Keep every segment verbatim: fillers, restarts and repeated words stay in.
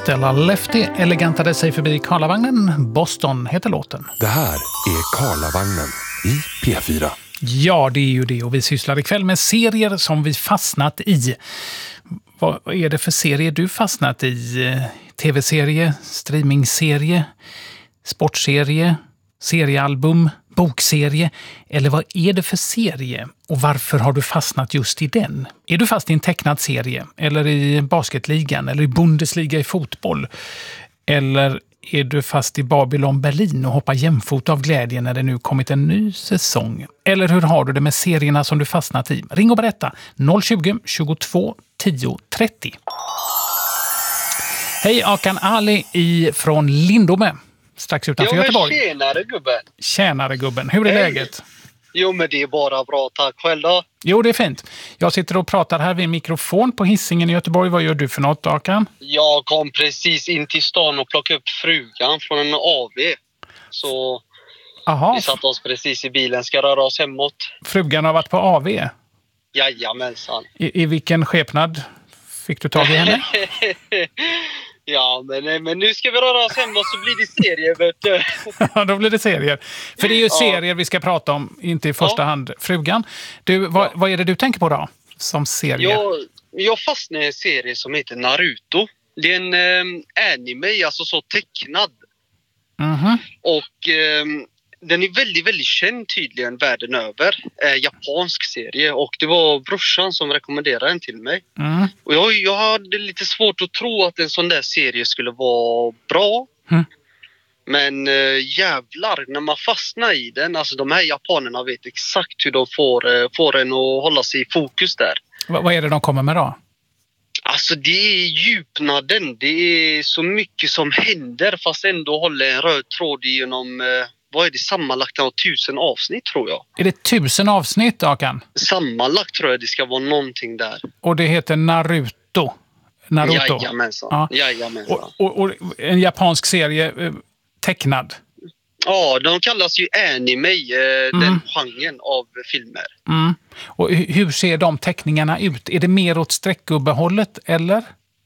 Stella Lefty elegantade sig förbi Karlavagnen. Boston heter låten. Det här är Karlavagnen i P fyra. Ja, det är ju det. Och vi sysslar ikväll med serier som vi fastnat i. Vad är det för serier du fastnat i? Tv-serie, streamingserie, sportserie, seriealbum, bokserie? Eller vad är det för serie? Och varför har du fastnat just i den? Är du fast i en tecknad serie? Eller i basketligan? Eller i Bundesliga i fotboll? Eller är du fast i Babylon Berlin och hoppar jämfota av glädje när det nu kommit en ny säsong? Eller hur har du det med serierna som du fastnat i? Ring och berätta noll tjugo, tjugotvå, tio, trettio. Hej, Akan Ali i, från Lindome, strax utanför jo, Göteborg. Tjenare gubben. Tjänare gubben, hur är Hej. läget? Jo men det är bara bra, tack själv då. Jo, det är fint. Jag sitter och pratar här vid en mikrofon på Hisingen i Göteborg. Vad gör du för något, Akan? Jag kom precis in till stan och plockade upp frugan från en A V. Så Aha, vi satt oss precis i bilen, ska röra oss hemåt. frugan har varit på A V. Jajamensan. I, I vilken skepnad fick du tag i henne? Ja, men, men nu ska vi röra oss hemåt så blir det serier, vet du. Ja, då blir det serier. För det är ju Ja. serier vi ska prata om, inte i första Ja. hand frugan. Du, vad, Ja. vad är det du tänker på då, som serie? Jag, jag fastnade i en serie som heter Naruto. Det är en eh, anime, alltså så tecknad. Mhm. Och eh, den är väldigt, väldigt känd tydligen världen över. Eh, japansk serie. Och det var brorsan som rekommenderade den till mig. Mm. Och jag, jag hade lite svårt att tro att en sån där serie skulle vara bra. Mm. Men eh, jävlar, när man fastnar i den. Alltså de här japanerna vet exakt hur de får, eh, får en att hålla sig i fokus där. Va, vad är det de kommer med då? Alltså det är djupnaden. Det är så mycket som händer fast ändå håller en röd tråd genom... Eh, vad är det sammanlagt av tusen avsnitt tror jag. Är det tusen avsnitt, Akan? Sammanlagt tror jag det ska vara någonting där. Och det heter Naruto. Naruto. Jajamensan. Ja. Jajamensan. Och, och, och en japansk serie eh, tecknad. Ja, de kallas ju anime, eh, Mm. den genren av filmer. Mm. Och hu- hur ser de teckningarna ut? Är det mer åt streckgubbehållet, eller?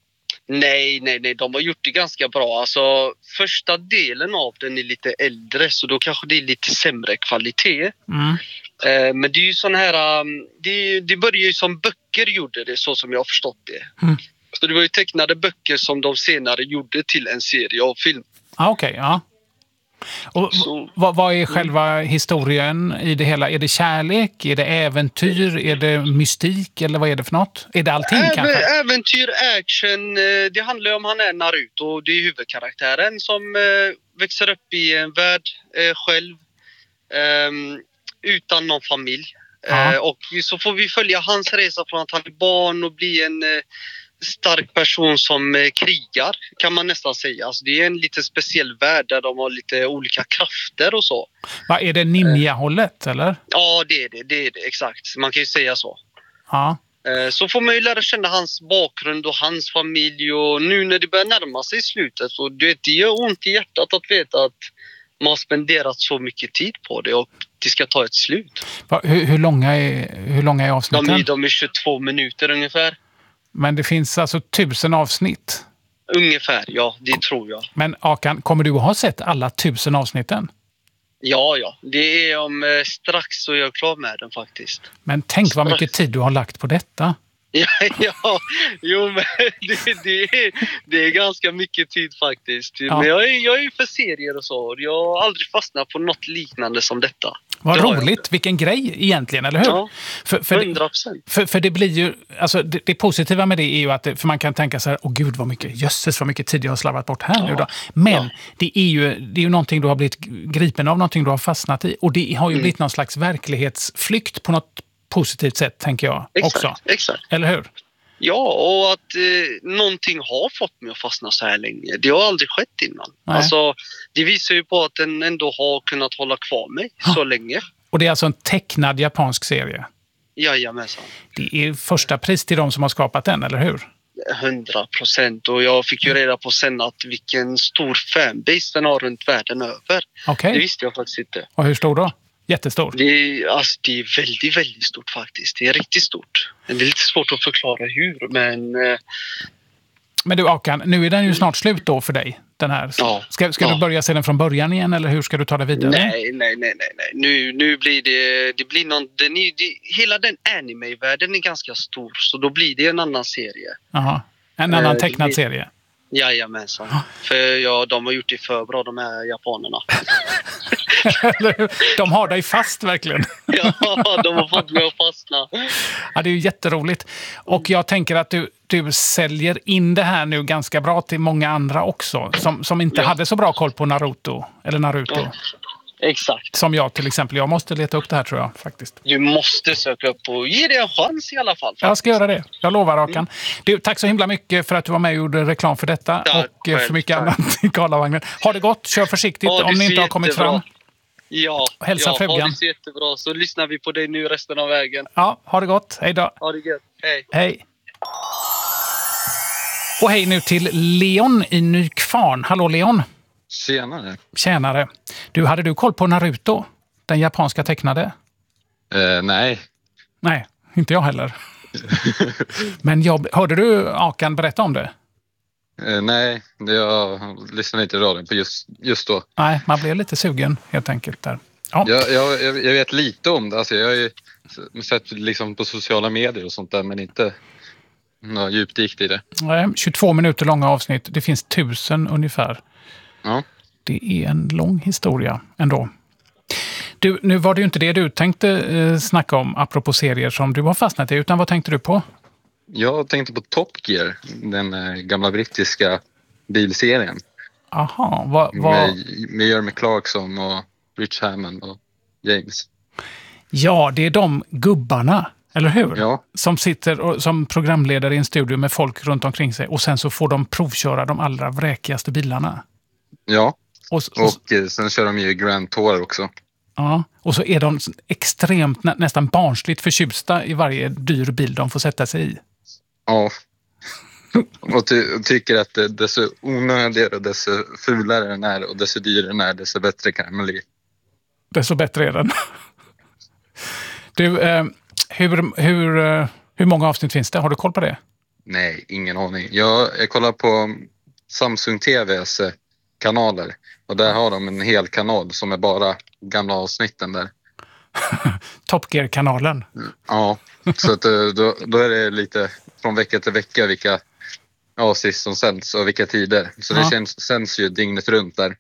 Nej, nej, nej. De har gjort det ganska bra. Alltså, första delen av den är lite äldre så då kanske det är lite sämre kvalitet. Mm. Eh, men det är ju sån här... Um, det, det började ju som böcker gjorde det, så som jag har förstått det. Mm. Så det var ju tecknade böcker som de senare gjorde till en serie av film. Ah, okej, ja. Och Så- v- vad, vad är själva historien i det hela? Är det kärlek? Är det äventyr? Är det mystik? Eller vad är det för något? Är det allting Även, kanske? äventyr, action. eh, Det handlar ju om han är Naruto. Det är huvudkaraktären som eh, växer upp i en värld eh, själv. ehm, utan någon familj. Ja. Eh, och så får vi följa hans resa från att han är barn och bli en eh, stark person som eh, krigar, kan man nästan säga. Alltså, det är en lite speciell värld där de har lite olika krafter och så. Va, är det ninja-hållet, eller? Ja, det är det, det är det, exakt. Man kan ju säga så. Ja. Eh, Så får man ju lära känna hans bakgrund och hans familj. Och nu när det börjar närma sig slutet så du vet, det gör ont i hjärtat att veta att man har spenderat så mycket tid på det och det ska ta ett slut. Va, hur, hur, långa är, hur långa är De avsnitten? är, de är tjugotvå minuter ungefär. Men det finns alltså tusen avsnitt. Ungefär, ja, det tror jag. Men Akan, kommer du att ha sett alla tusen avsnitten? Ja, ja. Det är om eh, strax så är jag klar med den faktiskt. Men tänk vad mycket tid du har lagt på detta. Ja, ja. Jo, men det, det, är, det är ganska mycket tid faktiskt. Ja. Men jag är, jag är ju för serier och så. Jag har aldrig fastnat på något liknande som detta. Vad Det har jag roligt, vilken grej egentligen, eller hur? Ja, för, för, det, hundra procent. för, för det blir ju, alltså det, det positiva med det är ju att, det, för man kan tänka så här, åh gud vad mycket, jösses vad mycket tid jag har slarvat bort här Ja. nu då. Men Ja. det är ju det är ju någonting du har blivit gripen av, någonting du har fastnat i. Och det har ju Mm. blivit någon slags verklighetsflykt på något positivt sätt, tänker jag Exakt, också. exakt. Eller hur? Ja, och att eh, någonting har fått mig att fastna så här länge. Det har aldrig skett innan. Nej. Alltså, det visar ju på att den ändå har kunnat hålla kvar mig så länge. Och det är alltså en tecknad japansk serie. Jajamensan. Det är första pris till de som har skapat den, eller hur? Hundra procent. Och jag fick ju reda på sen att vilken stor fanbase den har runt världen över. Okej. Det visste jag faktiskt inte. Och hur stor då? Jättestor. Det är, alltså, det är väldigt, väldigt stort faktiskt. Det är riktigt stort. Det är lite svårt att förklara hur, men... Eh, Men du Akan, nu är den ju snart slut då för dig, den här. Ja. Ska, ska Ja. du börja se den från början igen eller hur ska du ta det vidare? Nej, nej, nej, nej, nej. Nu, nu blir det, det blir någon, den är, det, hela den anime-världen är ganska stor, så då blir det en annan serie. Jaha. En annan Eh, det tecknad blir- serie. Jajamensan. För ja, de har gjort det för bra, de här japanerna. Eller hur? De har dig fast verkligen. Ja, de har fått mig att fastna. Ja, det är ju jätteroligt. Och jag tänker att du, du säljer in det här nu ganska bra till många andra också. Som, som inte Ja. hade så bra koll på Naruto. Eller Naruto. Ja. Exakt. Som jag till exempel. Jag måste leta upp det här tror jag faktiskt. Du måste söka upp och ge det en chans i alla fall. Jag ska göra det. Jag lovar Akan. Du, tack så himla mycket för att du var med och gjorde reklam för detta. Tack och eh, för själv, mycket tack. annat i Karlavagnen. Ha det gott. Kör försiktigt Ha det om ni så inte har kommit jättebra. fram. Ja, Hälsa ja, frugan. ha det så jättebra. Så lyssnar vi på dig nu resten av vägen. Ja, ha det gott. Hej då. Ha det gött. Hej. Hej. Och hej nu till Leon i Nykvarn. Hallå Leon. Senare. Tjänare. Du, hade du koll på Naruto? Den japanska tecknade? Eh, nej. Nej, inte jag heller. Men jag, hörde du Akan berätta om det? Eh, nej, det jag lyssnade inte i radion på just, just då. Nej, man blev lite sugen helt enkelt där. Ja. Jag, jag, jag jag vet lite om det. Alltså, jag har ju sett liksom på sociala medier och sånt där, men inte något djupdykt i det. Nej, tjugotvå minuter långa avsnitt. Det finns tusen ungefär. Ja. Det är en lång historia ändå. Du, nu var det ju inte det du tänkte eh, snacka om apropå serier som du har fastnat i, utan vad tänkte du på? Jag tänkte på Top Gear, den eh, gamla brittiska bilserien. Aha, vad... vad... Med, med Jeremy Clarkson och Rich Hammond och James. Ja, det är de gubbarna, eller hur? Ja. Som sitter och, som programledare i en studio med folk runt omkring sig och sen så får de provköra de allra vräkigaste bilarna. Ja, Och, och, och eh, sen kör de ju Grand Tour också. ja, och så är de extremt, nä, nästan barnsligt förtjusta i varje dyr bil de får sätta sig i. Ja. Och, ty- och tycker att det, desto onödigare och desto fulare den är och desto dyrare den är, desto bättre kan den bli. Desto bättre är den. Du, eh, hur, hur, eh, hur många avsnitt finns det? Har du koll på det? Nej, ingen aning. Jag, jag kollar på Samsung T V:s eh, kanaler och där har de en hel kanal som är bara gamla avsnitten där. Top Gear-kanalen. Ja, så att, eh, då, då är det lite från vecka till vecka vilka avsnitt som sänds och vilka tider. Så det Ja. känns, sänds ju dygnet runt där.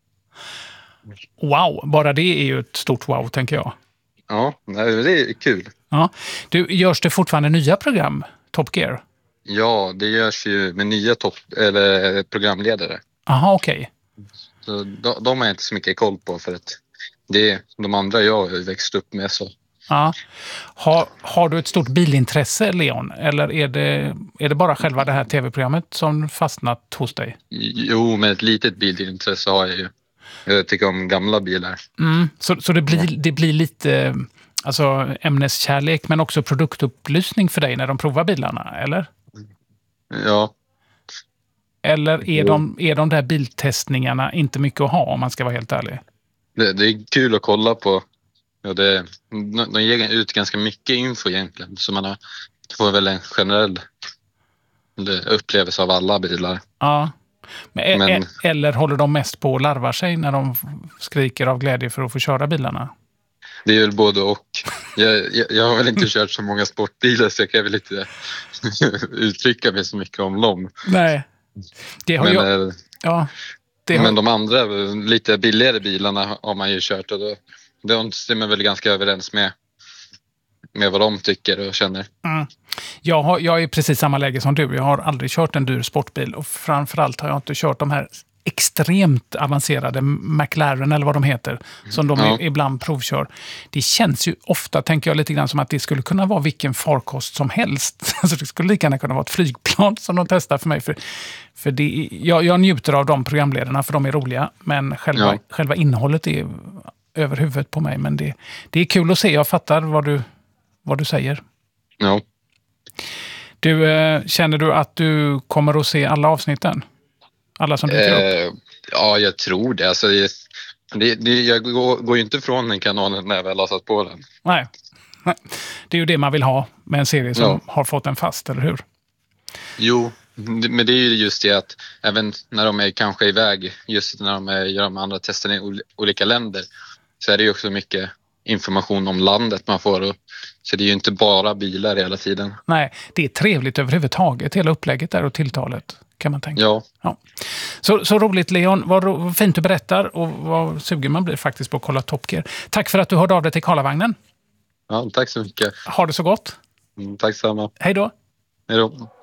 Wow, bara det är ju ett stort wow, tänker jag. Ja, nej, det är kul. Ja. Du, görs det fortfarande nya program, Top Gear? Ja, det görs ju med nya topp, eller programledare. Aha, okej. Så de, de har jag inte så mycket koll på för att det är de andra jag har växt upp med. Så. Ja. Har, har du ett stort bilintresse, Leon? Eller är det, är det bara själva det här tv-programmet som fastnat hos dig? Jo, med ett litet bilintresse har jag ju. Jag tycker om gamla bilar. Mm. Så, så det, blir, det blir lite alltså, ämneskärlek men också produktupplysning för dig när de provar bilarna, eller? Ja, Eller är de, är de där biltestningarna inte mycket att ha om man ska vara helt ärlig? det, det är kul att kolla på. Ja, det, de, de ger ut ganska mycket info egentligen. Så man har, får väl en generell upplevelse av alla bilar. Ja. Men, Men- e- eller håller de mest på att larva sig när de skriker av glädje för att få köra bilarna? Det är väl både och. Jag, jag, jag har väl inte kört så många sportbilar så jag kan väl inte uttrycka mig så mycket om dem. Nej. Det har Men, jag... eh, Ja. Det har, men de andra lite billigare bilarna har man ju kört och då, de stämmer väl ganska överens med, med vad de tycker och känner. mm. jag, har, jag är i precis samma läge som du. Jag har aldrig kört en dyr sportbil och framförallt har jag inte kört de här extremt avancerade McLaren eller vad de heter som de Ja. ibland provkör. Det känns ju ofta, tänker jag lite grann, som att det skulle kunna vara vilken farkost som helst. Alltså det skulle lika gärna kunna vara ett flygplan som de testar för mig. För, för det, jag, jag njuter av de programledarna för de är roliga, men själva, Ja. själva innehållet är över huvudet på mig. Men det, det är kul att se, jag fattar vad du, vad du säger. Ja. Du, eh, känner du att du kommer att se alla avsnitten? Alla som dyker upp? Eh, ja, jag tror det. Alltså, det, det, det jag går, går ju inte ifrån den kanalen när jag väl har satt på den. Nej. Nej. Det är ju det man vill ha med en serie som Ja. har fått en fast, eller hur? Jo, Men det är ju just det att även när de är kanske iväg, just när de är, gör de andra testerna i olika länder, så är det ju också mycket information om landet man får. Och, så det är ju inte bara bilar hela tiden. Nej, det är trevligt överhuvudtaget, hela upplägget där och tilltalet, kan man tänka. Ja. ja. Så, så roligt, Leon. Vad, ro, vad fint du berättar och vad sugen man blir faktiskt på att kolla Top Gear. Tack för att du hörde av dig till Karlavagnen. Ja, tack så mycket. Ha det så gott. Mm, tack samma. Hej då. Hej då.